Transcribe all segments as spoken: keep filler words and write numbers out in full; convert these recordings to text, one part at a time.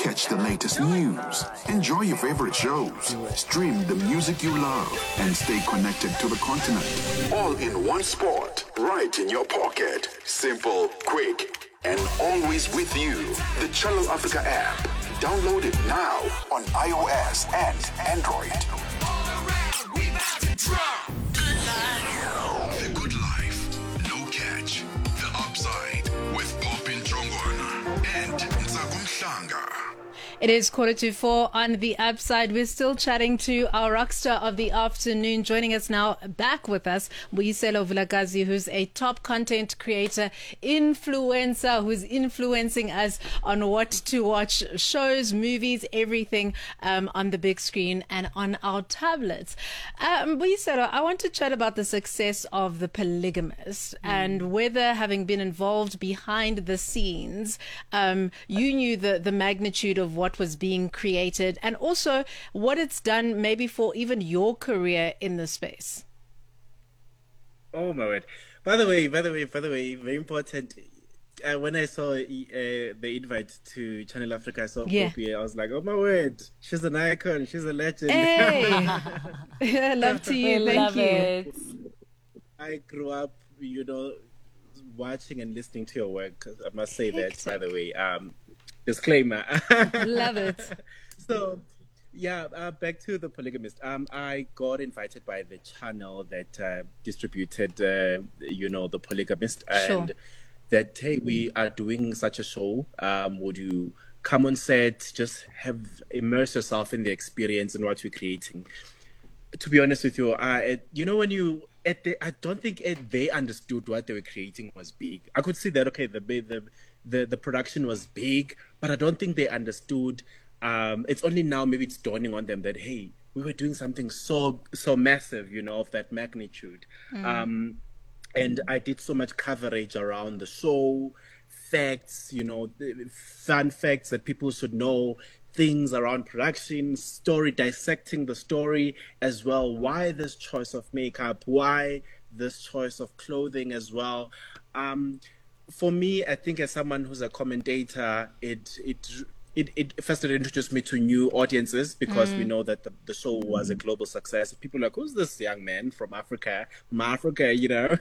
Catch the latest news, enjoy your favorite shows, stream the music you love, and stay connected to the continent. All in one spot, right in your pocket. Simple, quick, and always with you. The Channel Africa app. Download it now on iOS and Android. The Good Life, No Catch, The Upside with Popin Trongwana and Nsakum Shlanga. It is quarter to four on The Upside. We're still chatting to our rockstar of the afternoon. Joining us now, back with us, Mbuyiselo Vilakazi, who's a top content creator, influencer, who's influencing us on what to watch, shows, movies, everything um, on the big screen and on our tablets. Um, Mbuyiselo, I want to chat about the success of The Polygamist mm. and whether, having been involved behind the scenes, um, you knew the, the magnitude of what was being created and also what it's done maybe for even your career in the space. Oh my word. By the way, by the way, by the way, very important. Uh, when I saw uh, the invite to Channel Africa, I saw yeah. Poppy, I was like, oh my word, she's an icon, she's a legend. Hey! Love to you, we thank love you. It. I grew up, you know, watching and listening to your work. I must say Hectic. that, by the way. Um, Disclaimer. Love it. So, yeah, uh, back to The Polygamist. Um, I got invited by the channel that uh, distributed, uh, you know, The Polygamist, Sure. and that hey, we are doing such a show. Um, would you come on set, just have immerse yourself in the experience and what we're creating? To be honest with you, uh, it, you know, when you at the, I don't think it, they understood what they were creating was big. I could see that okay, the the the, the production was big, but I don't think they understood. Um, it's only now maybe it's dawning on them that hey, we were doing something so so massive, you know, of that magnitude. Mm. Um, and I did so much coverage around the show, facts, you know, fun facts that people should know. Things around production, story, dissecting the story as well. Why this choice of makeup? Why this choice of clothing as well? Um, for me, I think as someone who's a commentator, it it it, it first it introduced me to new audiences because mm. we know that the, the show was a global success. People are like, who's this young man from Africa, from Africa, you know,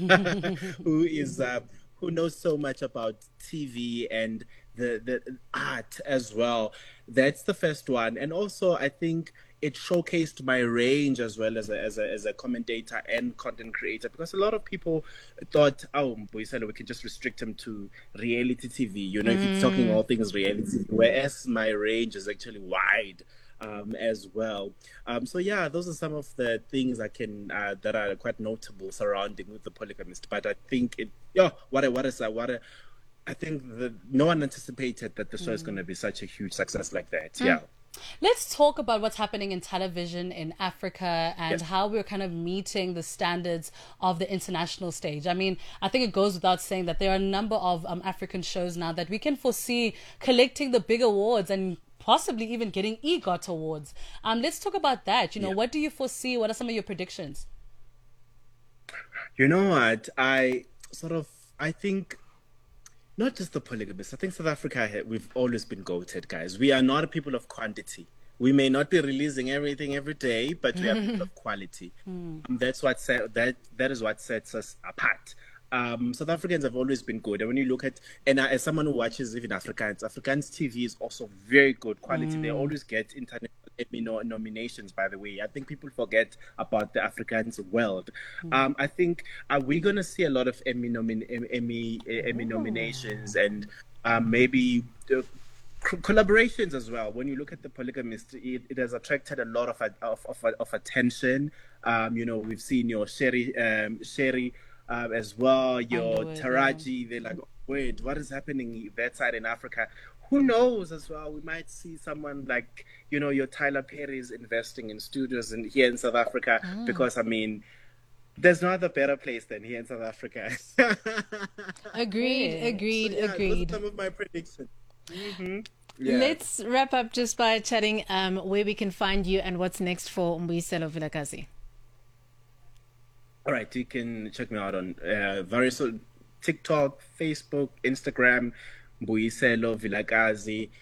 who is uh, who knows so much about T V and the the art as well. That's the first one. And also I think it showcased my range as well as a as a as a commentator and content creator, because a lot of people thought, oh, Mbuyiselo, we can just restrict him to reality T V, you know, mm. if he's talking all things reality, whereas my range is actually wide. Um, as well. Um, so yeah, those are some of the things I can uh, that are quite notable surrounding with The Polygamist. But I think it, yeah, what a, what is that? What a, I think the, no one anticipated that the show mm. is going to be such a huge success like that. Mm. Yeah. Let's talk about what's happening in television in Africa and yes. how we're kind of meeting the standards of the international stage. I mean, I think it goes without saying that there are a number of um, African shows now that we can foresee collecting the big awards and possibly even getting EGOT awards. Um, let's talk about that. You know, yeah. what do you foresee? What are some of your predictions? You know what? I sort of, I think, not just The Polygamist. I think South Africa, we've always been goated, guys. We are not a people of quantity. We may not be releasing everything every day, but we are people of quality. Mm. Um, that's what set, that that is what sets us apart. Um, South Africans have always been good. And when you look at, and uh, as someone who watches even Afrikaans, Afrikaans T V is also very good quality. Mm. They always get international Emmy no- nominations, by the way. I think people forget about the Afrikaans world. Mm. Um, I think, are we going to see a lot of Emmy, nomin- Emmy, Emmy nominations and um, maybe uh, c- collaborations as well? When you look at The Polygamist, it, it has attracted a lot of, of, of, of attention. Um, you know, we've seen your Sherry, um, Sherry, Um, as well, your Underwood, Taraji, yeah. They're like, wait, what is happening that side in Africa? Who knows as well? We might see someone like, you know, your Tyler Perry is investing in studios in, here in South Africa mm. because, I mean, there's no other better place than here in South Africa. Agreed, agreed, so, yeah, agreed. Those are some of my predictions. Mm-hmm. Yeah. Let's wrap up just by chatting um, where we can find you and what's next for Mbuyiselo Vilakazi. All right, you can check me out on uh, various TikTok, Facebook, Instagram, Mbuyiselo Vilakazi.